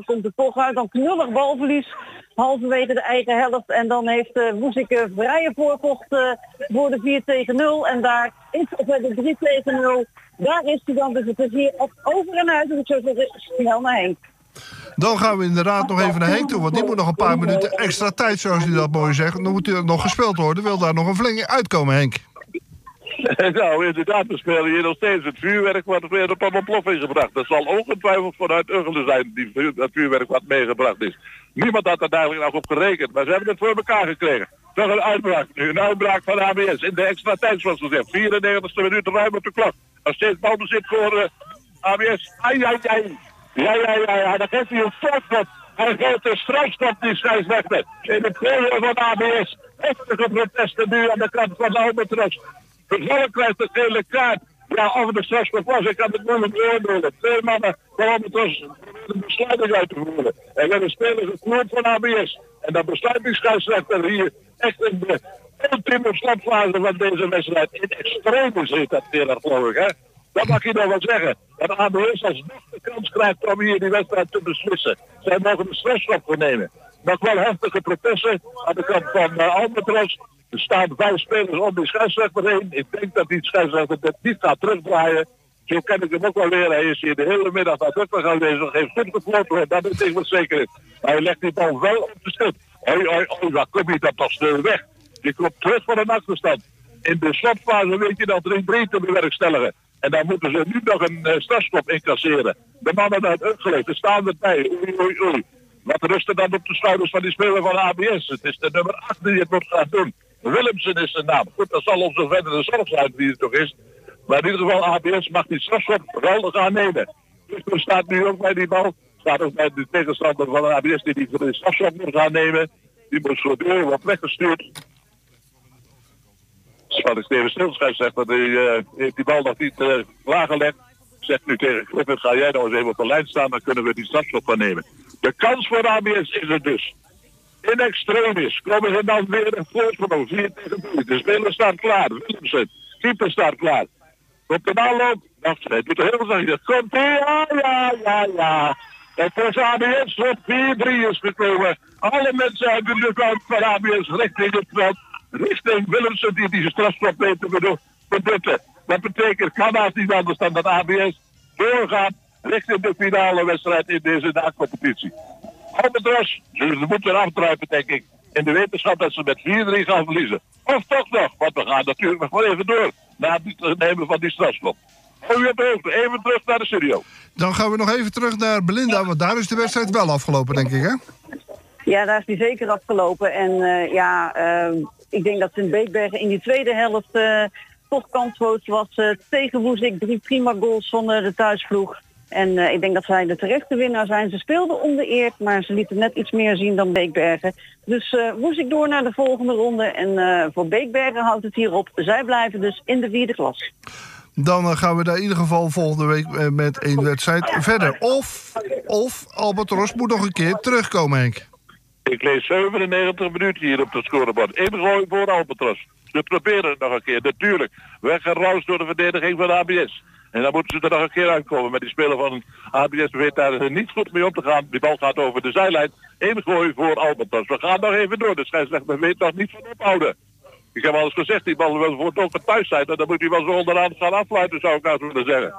komt er toch uit. Dan knullig balverlies halverwege de eigen helft. En dan heeft Woezik vrije voorvocht voor de 4-0. En daar is de 3-0. Daar is hij dan. Dus het is hier over en uit. Dus ik zou zeggen, snel naar Henk. Dan gaan we inderdaad nog even naar Henk toe. Want die moet nog een paar minuten extra tijd, zoals hij dat mooi zegt. Dan moet hij nog gespeeld worden. Wil daar nog een flink uitkomen, Henk? Nou, inderdaad, we spelen hier nog steeds het vuurwerk wat weer op een ontploffing gebracht. Dat zal ongetwijfeld vanuit Uggelen zijn, dat vuurwerk wat meegebracht is. Niemand had er eigenlijk nog op gerekend, maar ze hebben het voor elkaar gekregen. Toch een uitbraak nu, een uitbraak van ABS in de extra tijd, zoals gezegd. 94e minuut ruim op de klok. Als steeds balbezit voor ABS. Ja, dan geeft hij een voorschot. Hij geeft een strafschop, die scheidsrechter. In het tweede van ABS. Heftige protesten nu aan de kant van de Albatros. Vervolgens krijgt de gele kaart. Ja, of de strafschop was, ik kan het moeilijk beoordelen. 2 mannen van Albatros een besluiting uit te voeren. En we hebben spelers gekloord van ABS. En dan besluit die scheidsrechter hier echt in de ultieme slotfase van deze wedstrijd. In extreme zit dat weer, geloof ik, hè. Dat mag je nog wel zeggen. Dat ABS alsnog de kans krijgt om hier die wedstrijd te beslissen. Zij mogen de strafschop voor nemen. Nog wel heftige protesten aan de kant van Albatros. Er staan 5 spelers om die scheidsrechter heen. Ik denk dat die scheidsrechter dit niet gaat terugdraaien. Zo ken ik hem ook wel weer. Hij is hier de hele middag nadrukkelijk aanwezig. Heeft goed gefloten, dat is ik wat zeker is. Maar hij legt die bal wel op de stip. Waar kom je dat toch snel weg? Die komt terug van een achterstand. In de slotfase weet je dat er een 3-3 te bewerkstelligen. En dan moeten ze nu nog een strafschop incasseren. De mannen uit Uggelen, er staan erbij. Oei. Wat rusten dan op de schouders van die speler van ABS. Het is de nummer 8 die het moet gaan doen. Willemsen is de naam. Goed, dat zal onze verdere zorg zijn wie het toch is. Maar in ieder geval, ABS mag die strafschop wel gaan nemen. Dus er staat nu ook bij die bal. Staat ook bij de tegenstander van de ABS die de strafschop moet gaan nemen. Die moet zo door, wordt weggestuurd. Wat Steven Stilschijf zegt, dat hij heeft die bal nog niet klaargelegd. Zegt nu tegen Clifford, ga jij nou eens even op de lijn staan, dan kunnen we die strafschop gaan nemen. De kans voor ABS is er dus. In extremis komen ze dan weer een voorsprong. 4-3. De speler staat klaar. Willemsen. Keeper staat klaar. Op de aanloop. Wacht, hij doet er heel zachtjes. Komt hij? Ja. Het is ABS op 4-3 is gekomen. Alle mensen uit de kant van ABS richting het veld. Richting Willemsen die strafschop weet te benutten. Dat betekent, kan haast niet anders dan dat ABS doorgaat richting de finale wedstrijd in deze dagcompetitie. Albatros, ze moeten aftruipen, denk ik, in de wetenschap dat ze met 4-3 gaan verliezen. Of toch nog, want we gaan natuurlijk nog wel even door na het nemen van die strafschop. Even terug naar de studio. Dan gaan we nog even terug naar Belinda, want daar is de wedstrijd wel afgelopen, denk ik, hè? Ja, daar is die zeker afgelopen. En ik denk dat Sint Beekbergen in die tweede helft toch kansloos was tegen Woezik. 3 prima goals van de thuisploeg. En ik denk dat zij de terechte winnaar zijn. Ze speelden om de eer, maar ze lieten net iets meer zien dan Beekbergen. Dus Woezik door naar de volgende ronde. En voor Beekbergen houdt het hier op. Zij blijven dus in de 4e klas. Dan gaan we daar in ieder geval volgende week met 1 wedstrijd verder. Of Albatros moet nog een keer terugkomen, Henk. Ik lees 97 minuten hier op het scorebord. Ingooi voor Albatros. Ze proberen het nog een keer, natuurlijk. Weggeroust door de verdediging van ABS. En dan moeten ze er nog een keer uitkomen. Met die speler van ABS weet daar niet goed mee om te gaan. Die bal gaat over de zijlijn. Ingooi voor Albatros. We gaan nog even door. De scheidsrechter weet nog niet van ophouden. Ik heb al eens gezegd, die bal wil voor het ook thuis zijn. En dan moet hij wel zo onderaan gaan afsluiten, zou ik nou willen zeggen.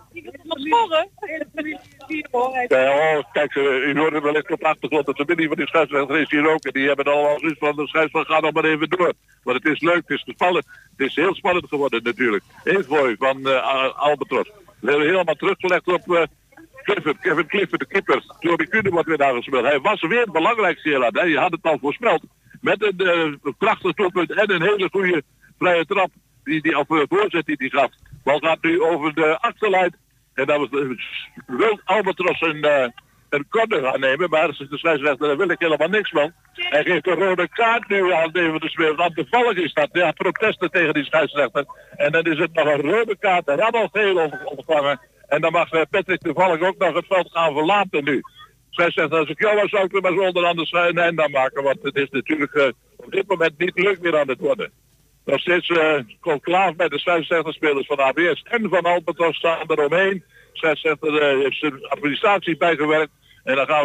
Kijk, u hoort het wellicht op de achtergrond. Dat de familie van die scheidsrechter is hier ook. En die hebben allemaal zoiets van, de scheidsrechter gaat nog maar even door. Want het is leuk, het is spannend. Het is heel spannend geworden natuurlijk. Ingooi van Albatros. We hebben helemaal teruggelegd op Kevin Clifford, de keeper. Joby Kuhne wordt weer aangespeeld. Hij was weer het belangrijkste hier aan. Je had het al voorspeld. Met een krachtig doelpunt en een hele goede vrije trap. Die voorzet die hij gaf. De bal gaat nu over de achterlijn. En dan wil Albatros een corner gaan nemen. Maar de scheidsrechter, daar wil ik helemaal niks van. Hij geeft een rode kaart nu aan de speler. Want toevallig is dat. Ja, protesten tegen die scheidsrechter. En dan is het nog een rode kaart. Hij had al geel ontvangen. En dan mag Patrick toevallig ook nog het veld gaan verlaten nu. Scheidsrechter, als ik jou was, zou ik er maar zo onderaan de einde aan maken. Want het is natuurlijk op dit moment niet leuk meer aan het worden. Nog steeds conclaaf bij de scheidsrechterspelers van ABS en van Albatros staan er omheen. Scheidsrechter heeft zijn administratie bijgewerkt. En dan gaan we